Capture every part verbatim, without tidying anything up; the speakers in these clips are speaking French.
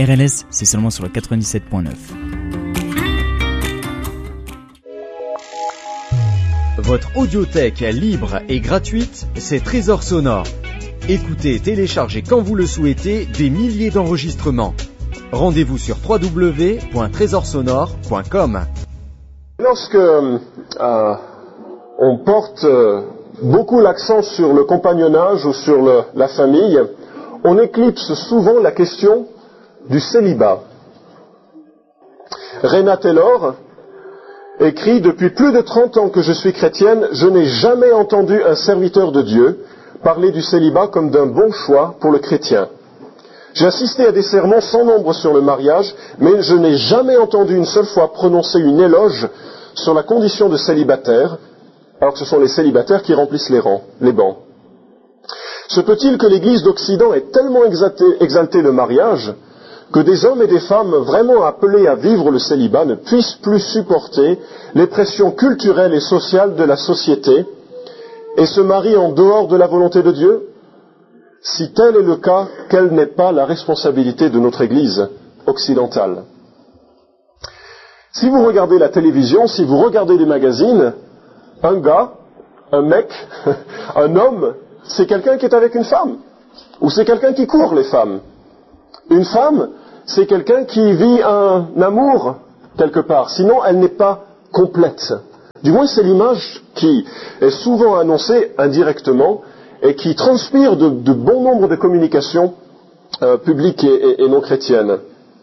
R L S, c'est seulement sur le quatre-vingt-dix-sept point neuf. Votre audiothèque libre et gratuite, c'est Trésor Sonore. Écoutez et téléchargez quand vous le souhaitez des milliers d'enregistrements. Rendez-vous sur w w w point trésor sonore point com. Lorsque euh, on porte euh, beaucoup l'accent sur le compagnonnage ou sur le, la famille, on éclipse souvent la question du célibat. Rena Taylor écrit « Depuis plus de trente ans que je suis chrétienne, je n'ai jamais entendu un serviteur de Dieu parler du célibat comme d'un bon choix pour le chrétien. J'ai assisté à des sermons sans nombre sur le mariage, mais je n'ai jamais entendu une seule fois prononcer une éloge sur la condition de célibataire, alors que ce sont les célibataires qui remplissent les rangs, les bancs. Se peut-il que l'Église d'Occident ait tellement exalté, exalté le mariage que des hommes et des femmes vraiment appelés à vivre le célibat ne puissent plus supporter les pressions culturelles et sociales de la société et se marient en dehors de la volonté de Dieu? Si tel est le cas, quelle n'est pas la responsabilité de notre Église occidentale? Si vous regardez la télévision, si vous regardez les magazines, un gars, un mec, un homme, c'est quelqu'un qui est avec une femme, ou c'est quelqu'un qui court les femmes. Une femme, c'est quelqu'un qui vit un amour quelque part, sinon elle n'est pas complète. Du moins c'est l'image qui est souvent annoncée indirectement et qui transpire de, de bon nombre de communications euh, publiques et, et, et non chrétiennes.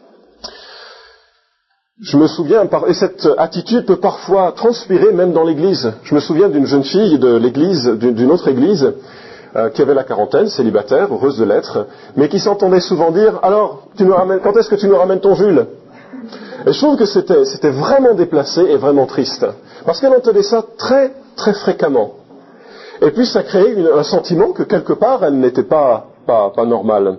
Je me souviens, et cette attitude peut parfois transpirer même dans l'église. Je me souviens d'une jeune fille de l'église, d'une autre église, euh, qui avait la quarantaine, célibataire, heureuse de l'être, mais qui s'entendait souvent dire « Alors, tu nous ramènes, quand est-ce que tu nous ramènes ton Jules ?» Et je trouve que c'était, c'était vraiment déplacé et vraiment triste. Parce qu'elle entendait ça très, très fréquemment. Et puis ça créait une, un sentiment que quelque part, elle n'était pas, pas, pas normale.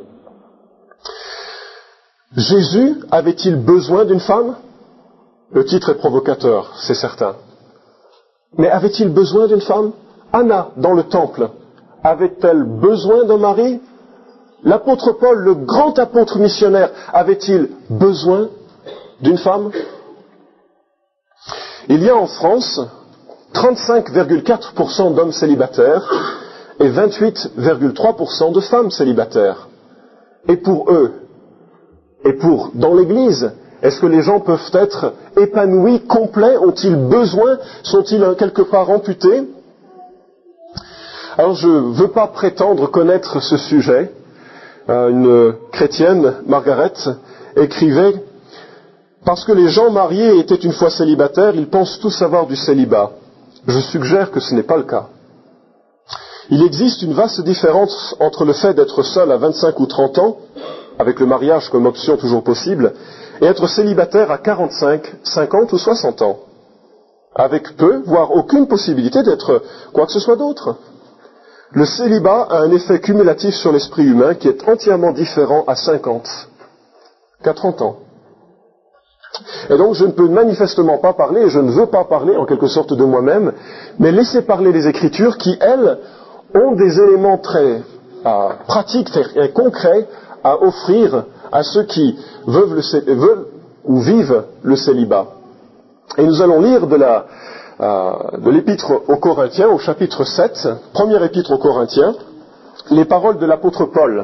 Jésus avait-il besoin d'une femme? Le titre est provocateur, c'est certain. Mais avait-il besoin d'une femme? Anna, dans le temple, avait-elle besoin d'un mari? L'apôtre Paul, le grand apôtre missionnaire, avait-il besoin d'une femme? Il y a en France trente-cinq virgule quatre pour cent d'hommes célibataires et vingt-huit virgule trois pour cent de femmes célibataires. Et pour eux, et pour dans l'Église, est-ce que les gens peuvent être épanouis, complets? Ont-ils besoin? Sont-ils quelque part amputés? Alors je ne veux pas prétendre connaître ce sujet. Euh, une chrétienne, Margaret, écrivait « Parce que les gens mariés étaient une fois célibataires, ils pensent tous savoir du célibat. Je suggère que ce n'est pas le cas. Il existe une vaste différence entre le fait d'être seul à vingt-cinq ou trente ans, avec le mariage comme option toujours possible, et être célibataire à quarante-cinq, cinquante ou soixante ans, avec peu, voire aucune possibilité d'être quoi que ce soit d'autre. Le célibat a un effet cumulatif sur l'esprit humain qui est entièrement différent à cinquante qu'à trente ans. Et donc je ne peux manifestement pas parler, et je ne veux pas parler en quelque sorte de moi-même, mais laisser parler les Écritures qui, elles, ont des éléments très euh, pratiques, très concrets à offrir à ceux qui veulent, le, veulent ou vivent le célibat. Et nous allons lire de, la, euh, de l'épître aux Corinthiens, au chapitre sept, première épître aux Corinthiens, les paroles de l'apôtre Paul.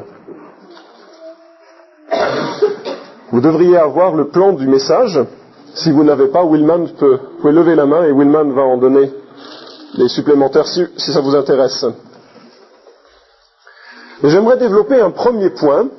Vous devriez avoir le plan du message. Si vous n'avez pas, Willman peut, vous pouvez lever la main et Willman va en donner les supplémentaires si, si ça vous intéresse. Et j'aimerais développer un premier point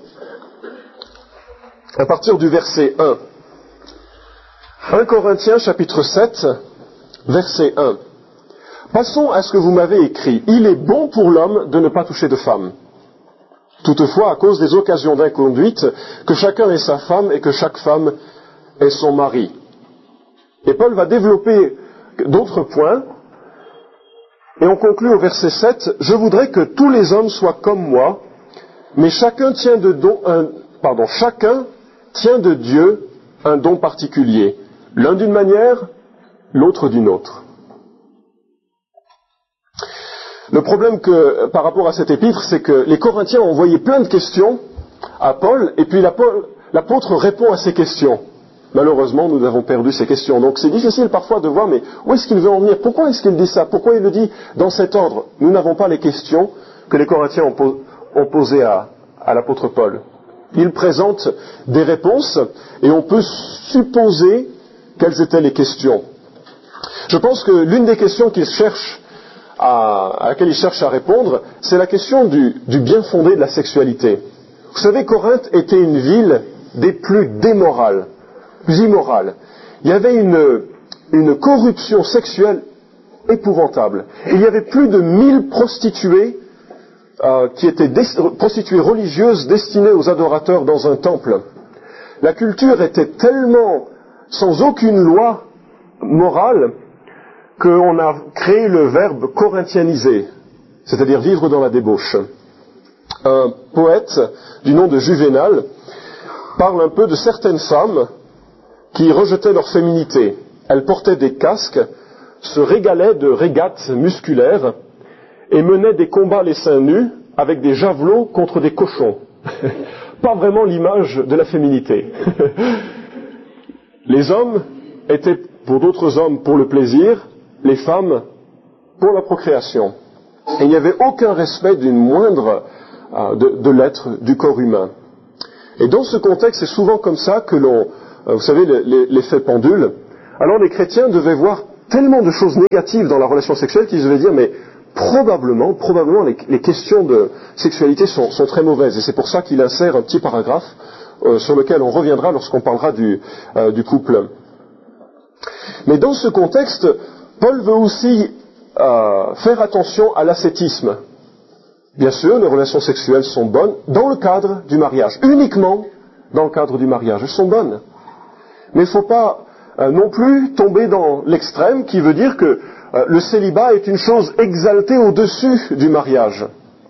à partir du verset un. premier Corinthiens chapitre sept, verset un. Passons à ce que vous m'avez écrit. Il est bon pour l'homme de ne pas toucher de femme. Toutefois, à cause des occasions d'inconduite, que chacun ait sa femme et que chaque femme ait son mari. Et Paul va développer d'autres points, et on conclut au verset sept, « Je voudrais que tous les hommes soient comme moi, mais chacun tient de, don, un, pardon, chacun tient de Dieu un don particulier, l'un d'une manière, l'autre d'une autre. » Le problème que, par rapport à cet épître, c'est que les Corinthiens ont envoyé plein de questions à Paul, et puis la Paul, l'apôtre répond à ces questions. Malheureusement, nous avons perdu ces questions. Donc c'est difficile parfois de voir, mais où est-ce qu'il veut en venir? Pourquoi est-ce qu'il dit ça? Pourquoi il le dit dans cet ordre? Nous n'avons pas les questions que les Corinthiens ont, po- ont posées à, à l'apôtre Paul. Il présente des réponses et on peut supposer quelles étaient les questions. Je pense que l'une des questions qu'il cherche à, à laquelle il cherche à répondre, c'est la question du, du bien fondé de la sexualité. Vous savez, Corinthe était une ville des plus démorales, plus immorales. Il y avait une, une corruption sexuelle épouvantable. Il y avait plus de mille prostituées euh, qui étaient des, prostituées religieuses destinées aux adorateurs dans un temple. La culture était tellement sans aucune loi morale qu'on a créé le verbe corinthianiser, c'est-à-dire vivre dans la débauche. Un poète du nom de Juvénal parle un peu de certaines femmes qui rejetaient leur féminité. Elles portaient des casques, se régalaient de régates musculaires et menaient des combats les seins nus avec des javelots contre des cochons. Pas vraiment l'image de la féminité. Les hommes étaient pour d'autres hommes pour le plaisir, les femmes pour la procréation. Et il n'y avait aucun respect d'une moindre euh, de, de l'être du corps humain. Et dans ce contexte, c'est souvent comme ça que l'on, euh, vous savez, l'effet pendule. Alors les chrétiens devaient voir tellement de choses négatives dans la relation sexuelle qu'ils devaient dire, mais probablement, probablement les, les questions de sexualité sont, sont très mauvaises. Et c'est pour ça qu'il insère un petit paragraphe euh, sur lequel on reviendra lorsqu'on parlera du, euh, du couple. Mais dans ce contexte, Paul veut aussi euh, faire attention à l'ascétisme. Bien sûr, les relations sexuelles sont bonnes dans le cadre du mariage, uniquement dans le cadre du mariage, elles sont bonnes. Mais il ne faut pas euh, non plus tomber dans l'extrême qui veut dire que euh, le célibat est une chose exaltée au-dessus du mariage.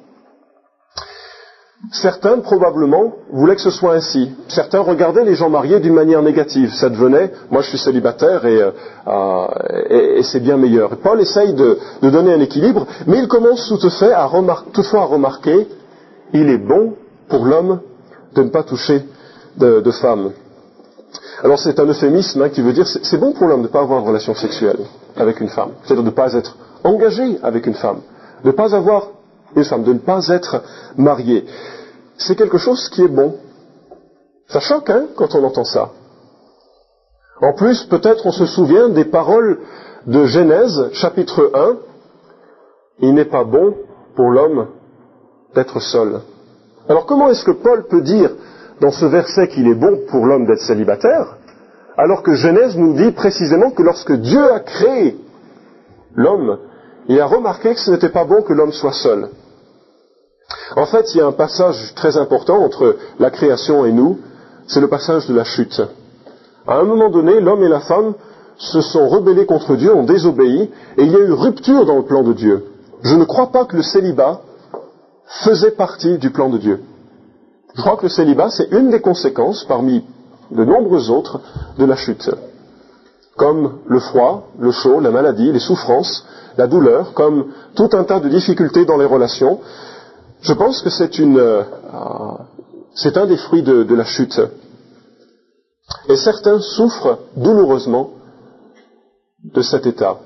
Certains, probablement, voulaient que ce soit ainsi. Certains regardaient les gens mariés d'une manière négative. Ça devenait, moi je suis célibataire et, euh, et, et c'est bien meilleur. Et Paul essaye de, de donner un équilibre, mais il commence toutefois à, remar- toutefois à remarquer, il est bon pour l'homme de ne pas toucher de, de femme. Alors c'est un euphémisme hein, qui veut dire, c'est, c'est bon pour l'homme de ne pas avoir de relation sexuelle avec une femme. C'est-à-dire de ne pas être engagé avec une femme, de ne pas avoir une femme, de ne pas être marié. C'est quelque chose qui est bon. Ça choque, hein, quand on entend ça. En plus, peut-être on se souvient des paroles de Genèse, chapitre un. Il n'est pas bon pour l'homme d'être seul. Alors comment est-ce que Paul peut dire dans ce verset qu'il est bon pour l'homme d'être célibataire, alors que Genèse nous dit précisément que lorsque Dieu a créé l'homme, il a remarqué que ce n'était pas bon que l'homme soit seul. En fait, il y a un passage très important entre la création et nous, c'est le passage de la chute. À un moment donné, l'homme et la femme se sont rebellés contre Dieu, ont désobéi, et il y a eu rupture dans le plan de Dieu. Je ne crois pas que le célibat faisait partie du plan de Dieu. Je crois que le célibat, c'est une des conséquences, parmi de nombreuses autres, de la chute. Comme le froid, le chaud, la maladie, les souffrances, la douleur, comme tout un tas de difficultés dans les relations. Je pense que c'est une, euh, c'est un des fruits de, de la chute. Et certains souffrent douloureusement de cet état.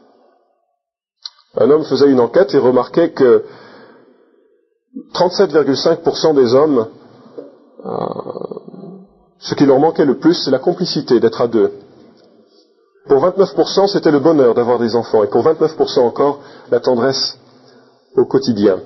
Un homme faisait une enquête et remarquait que trente-sept virgule cinq pour cent des hommes, euh, ce qui leur manquait le plus, c'est la complicité, d'être à deux. Pour vingt-neuf pour cent, c'était le bonheur d'avoir des enfants. Et pour vingt-neuf pour cent encore, la tendresse au quotidien.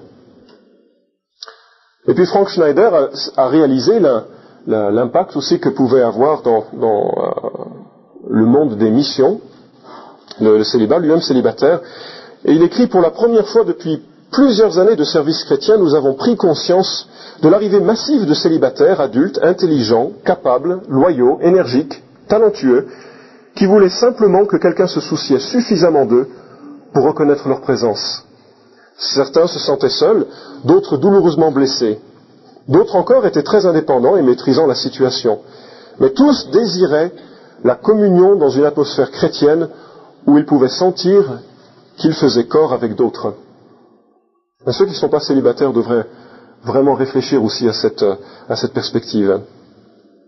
Et puis Frank Schneider a, a réalisé la, la, l'impact aussi que pouvait avoir dans, dans euh, le monde des missions, le, le célibat, lui-même célibataire. Et il écrit, pour la première fois depuis plusieurs années de service chrétien, nous avons pris conscience de l'arrivée massive de célibataires adultes, intelligents, capables, loyaux, énergiques, talentueux, qui voulaient simplement que quelqu'un se souciait suffisamment d'eux pour reconnaître leur présence. Certains se sentaient seuls, d'autres douloureusement blessés. D'autres encore étaient très indépendants et maîtrisant la situation. Mais tous désiraient la communion dans une atmosphère chrétienne où ils pouvaient sentir qu'ils faisaient corps avec d'autres. Mais ceux qui ne sont pas célibataires devraient vraiment réfléchir aussi à cette, à cette perspective.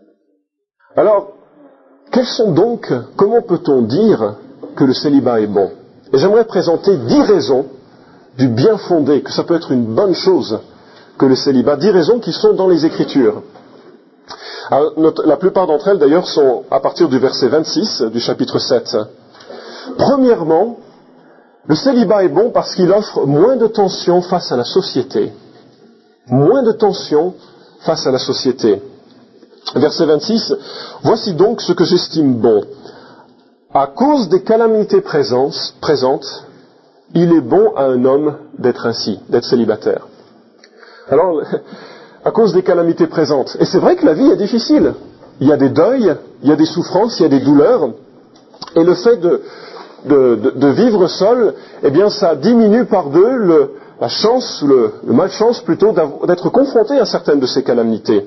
Alors, quels sont donc, comment peut-on dire que le célibat est bon? Et j'aimerais présenter dix raisons du bien fondé, que ça peut être une bonne chose que le célibat, dix raisons qui sont dans les Écritures. Alors, notre, la plupart d'entre elles, d'ailleurs, sont à partir du verset vingt-six du chapitre sept. Premièrement, le célibat est bon parce qu'il offre moins de tension face à la société. Moins de tension face à la société. Verset vingt-six, « Voici donc ce que j'estime bon. À cause des calamités présentes, présentes, il est bon à un homme d'être ainsi, d'être célibataire. » Alors, à cause des calamités présentes. Et c'est vrai que la vie est difficile. Il y a des deuils, il y a des souffrances, il y a des douleurs. Et le fait de, de, de, de vivre seul, eh bien, ça diminue par deux le, la chance, le, le malchance plutôt d'être confronté à certaines de ces calamités.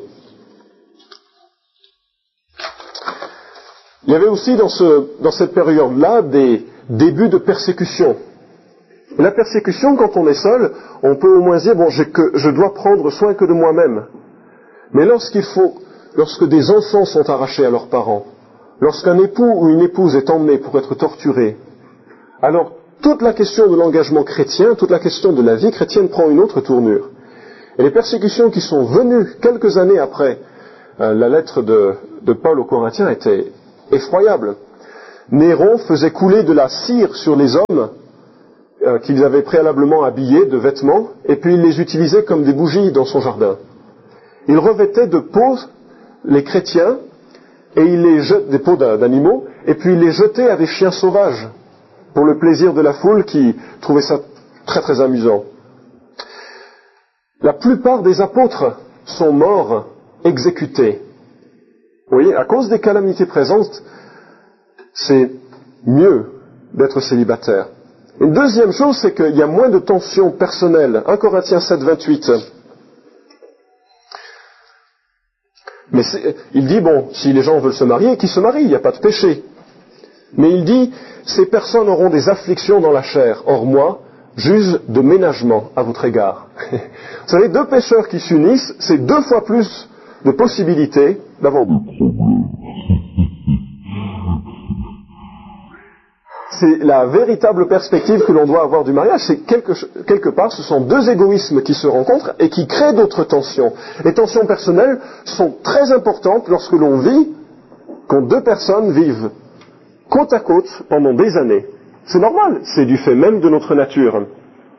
Il y avait aussi dans, ce, dans cette période-là des débuts de persécution. La persécution, quand on est seul, on peut au moins dire, bon, que je dois prendre soin que de moi-même. Mais lorsqu'il faut, lorsque des enfants sont arrachés à leurs parents, lorsqu'un époux ou une épouse est emmené pour être torturé, alors toute la question de l'engagement chrétien, toute la question de la vie chrétienne prend une autre tournure. Et les persécutions qui sont venues quelques années après euh, la lettre de, de Paul aux Corinthiens étaient effroyables. Néron faisait couler de la cire sur les hommes euh, qu'ils avaient préalablement habillés de vêtements, et puis il les utilisait comme des bougies dans son jardin. Il revêtait de peau les chrétiens, et il les jette, des peaux d'animaux, et puis il les jetait à des chiens sauvages, pour le plaisir de la foule qui trouvait ça très très amusant. La plupart des apôtres sont morts exécutés. Vous voyez, à cause des calamités présentes, c'est mieux d'être célibataire. Une deuxième chose, c'est qu'il y a moins de tension personnelle. un Corinthiens sept, vingt-huit. Mais il dit, bon, si les gens veulent se marier, qu'ils se marient, il n'y a pas de péché. Mais il dit, ces personnes auront des afflictions dans la chair. Or moi, j'use de ménagement à votre égard. Vous savez, deux pécheurs qui s'unissent, c'est deux fois plus de possibilités d'avoir des problèmes. C'est la véritable perspective que l'on doit avoir du mariage. C'est quelque, quelque part, ce sont deux égoïsmes qui se rencontrent et qui créent d'autres tensions. Les tensions personnelles sont très importantes lorsque l'on vit, quand deux personnes vivent côte à côte pendant des années. C'est normal, c'est du fait même de notre nature.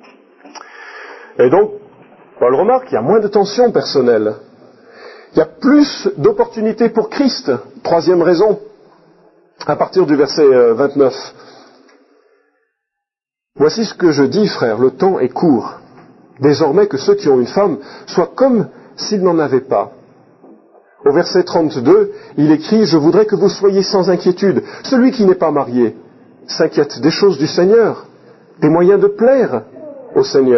Et donc, Paul remarque qu'il y a moins de tensions personnelles. Il y a plus d'opportunités pour Christ. Troisième raison, à partir du verset vingt-neuf. Voici ce que je dis, frères, le temps est court. Désormais que ceux qui ont une femme soient comme s'ils n'en avaient pas. Au verset trente-deux, il écrit « Je voudrais que vous soyez sans inquiétude. Celui qui n'est pas marié s'inquiète des choses du Seigneur, des moyens de plaire au Seigneur. »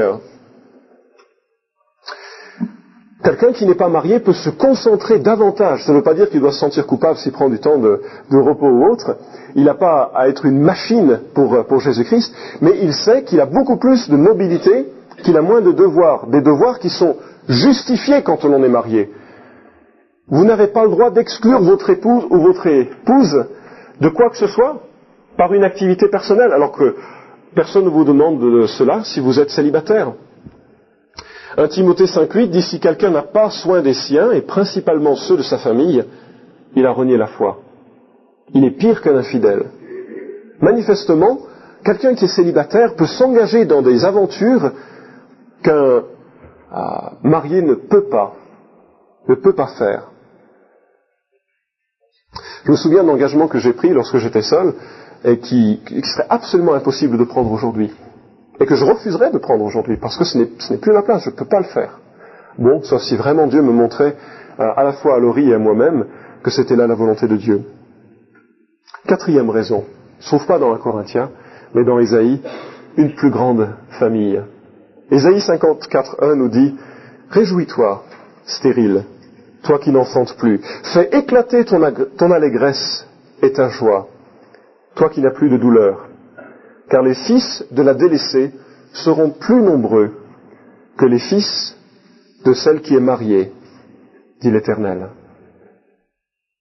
Quelqu'un qui n'est pas marié peut se concentrer davantage. Ça ne veut pas dire qu'il doit se sentir coupable s'il prend du temps de, de repos ou autre. Il n'a pas à être une machine pour, pour Jésus-Christ, mais il sait qu'il a beaucoup plus de mobilité, qu'il a moins de devoirs, des devoirs qui sont justifiés quand on est marié. Vous n'avez pas le droit d'exclure votre épouse ou votre épouse de quoi que ce soit par une activité personnelle, alors que personne ne vous demande de cela si vous êtes célibataire. un Timothée cinq huit dit « Si quelqu'un n'a pas soin des siens, et principalement ceux de sa famille, il a renié la foi. Il est pire qu'un infidèle. » Manifestement, quelqu'un qui est célibataire peut s'engager dans des aventures qu'un ah, marié ne peut pas, ne peut pas faire. Je me souviens d'un engagement que j'ai pris lorsque j'étais seul, et qui, qui serait absolument impossible de prendre aujourd'hui. Et que je refuserais de prendre aujourd'hui, parce que ce n'est, ce n'est plus la place, je ne peux pas le faire. Bon, sauf si vraiment Dieu me montrait, euh, à la fois à Laurie et à moi-même, que c'était là la volonté de Dieu. Quatrième raison, ne se trouve pas dans un Corinthien, mais dans Ésaïe, une plus grande famille. Ésaïe cinquante-quatre un nous dit « Réjouis-toi, stérile, toi qui n'enfantes plus. Fais éclater ton, ag- ton allégresse et ta joie, toi qui n'as plus de douleur. Car les fils de la délaissée seront plus nombreux que les fils de celle qui est mariée, dit l'Éternel. »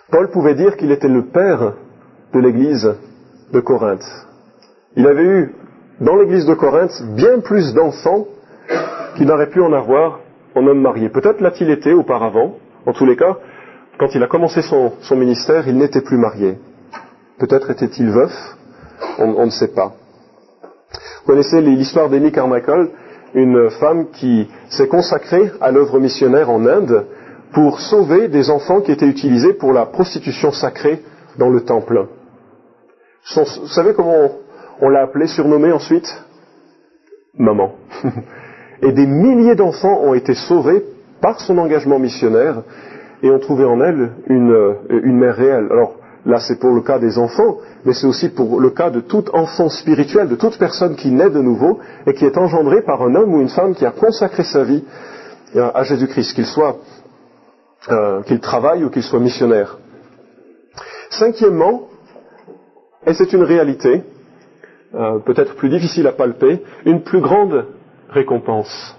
Paul pouvait dire qu'il était le père de l'église de Corinthe. Il avait eu, dans l'église de Corinthe, bien plus d'enfants qu'il n'aurait pu en avoir en homme marié. Peut-être l'a-t-il été auparavant. En tous les cas, quand il a commencé son, son ministère, il n'était plus marié. Peut-être était-il veuf, on, on ne sait pas. Vous connaissez l'histoire d'Amy Carmichael, une femme qui s'est consacrée à l'œuvre missionnaire en Inde pour sauver des enfants qui étaient utilisés pour la prostitution sacrée dans le temple. Son, vous savez comment on, on l'a appelée, surnommée ensuite ? Maman. Et des milliers d'enfants ont été sauvés par son engagement missionnaire et ont trouvé en elle une, une mère réelle. Alors là, c'est pour le cas des enfants, mais c'est aussi pour le cas de tout enfant spirituel, de toute personne qui naît de nouveau et qui est engendrée par un homme ou une femme qui a consacré sa vie à Jésus-Christ, qu'il soit, euh, qu'il travaille ou qu'il soit missionnaire. Cinquièmement, et c'est une réalité, euh, peut-être plus difficile à palper, une plus grande récompense.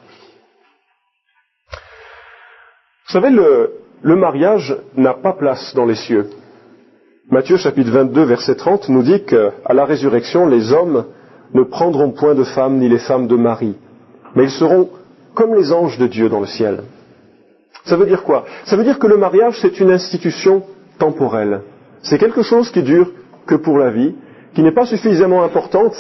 Vous savez, le, le mariage n'a pas place dans les cieux. Matthieu chapitre vingt-deux verset trente nous dit qu'à la résurrection, les hommes ne prendront point de femmes ni les femmes de mari, mais ils seront comme les anges de Dieu dans le ciel. Ça veut dire quoi ? Ça veut dire que le mariage, c'est une institution temporelle. C'est quelque chose qui dure que pour la vie, qui n'est pas suffisamment importante